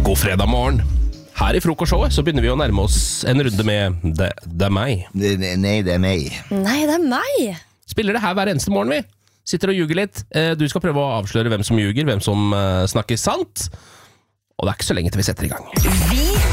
God fredag morgen. Her I frokostshowet så begynner vi å nærme oss en runde med Det er meg. Nei, det er meg. Nei, det er meg. Spiller det her hver eneste morgen vi. Sitter og ljuger litt. Du skal prøve å avsløre hvem som ljuger, hvem som snakker sant. Og det er ikke så lenge til vi setter I gang. Vi